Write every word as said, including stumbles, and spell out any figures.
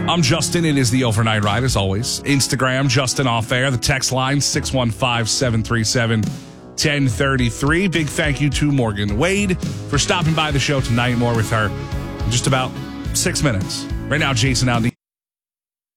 I'm Justin. It is the Overnight Ride, as always. Instagram, Justin Off Air. The text line, six one five, seven three seven, one zero three three. Big thank you to Morgan Wade for stopping by the show tonight. More with her in just about six minutes. Right now, Jason out in the